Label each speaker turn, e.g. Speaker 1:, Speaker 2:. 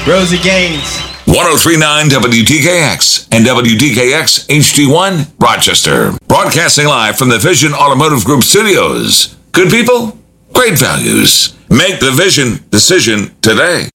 Speaker 1: Rosie Gaines.
Speaker 2: 1039 WTKX and WTKX HD1 Rochester. Broadcasting live from the Vision Automotive Group studios. Good people, great values. Make the Vision decision today.